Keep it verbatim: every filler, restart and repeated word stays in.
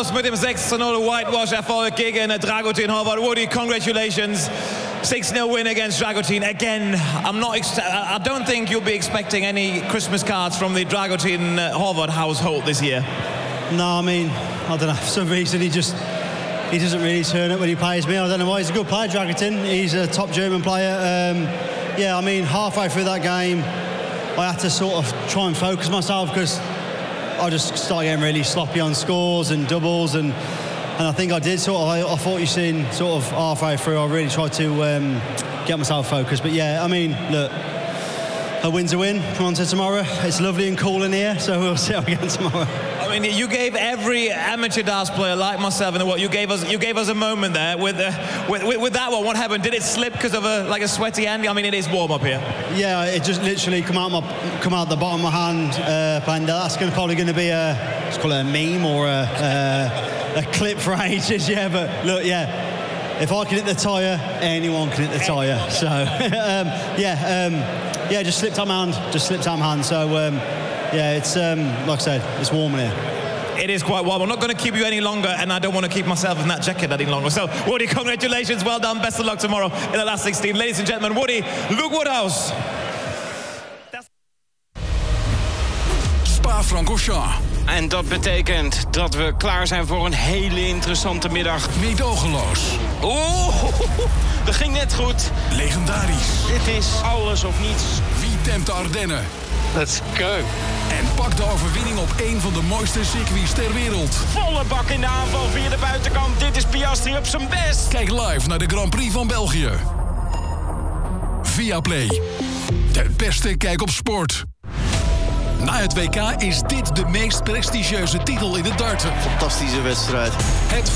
Woodhouse mit dem six to null Whitewash-Erfolg gegen Dragutin Horvat. Woody, congratulations. six nil win against Dragutin. Again, I'm not. Ex- I don't think you'll be expecting any Christmas cards from the Dragutin uh, Horvat household this year. No, I mean, I don't know. For some reason, he just he doesn't really turn up when he plays me. I don't know why. He's a good player, Dragutin. He's a top German player. Um, yeah, I mean, halfway through that game, I had to sort of try and focus myself because I just started getting really sloppy on scores and doubles, and and I think I did sort of. I, I thought you seen sort of halfway through. I really tried to um, get myself focused. But yeah, I mean, look, a win's a win. Come on to tomorrow. It's lovely and cool in here, so we'll see how we get tomorrow. I mean, you gave every amateur darts player like myself in the world. You gave us, you gave us a moment there with, uh, with, with, with that one. What happened? Did it slip because of a like a sweaty hand? I mean, it is warm up here. Yeah, it just literally come out my come out the bottom of my hand, uh, and that's going to probably going to be a let's call it a meme or a, a a clip for ages. Yeah, but look, yeah, if I can hit the tyre, anyone can hit the tyre. So um, yeah, um, yeah, just slipped out my hand, just slipped out my hand. So. Um, Yeah, it's, um, like I said, it's warm in here. It is quite warm. I'm not going to keep you any longer, and I don't want to keep myself in that jacket any longer. So, Woody, congratulations. Well done. Best of luck tomorrow in the last sixteen. Ladies and gentlemen, Woody, Luke Woodhouse. Spa-Francorchamps. En dat betekent dat we klaar zijn voor een hele interessante middag. Meedogenloos. Oeh, dat ging net goed. Legendarisch. Dit is alles of niets. Wie temt de Ardennen? Let's go. En pak de overwinning op één van de mooiste circuits ter wereld. Volle bak in de aanval via de buitenkant. Dit is Piastri op zijn best. Kijk live naar de Grand Prix van België. Viaplay. De beste kijk op sport. Na het W K is dit de meest prestigieuze titel in het darten. Fantastische wedstrijd. Het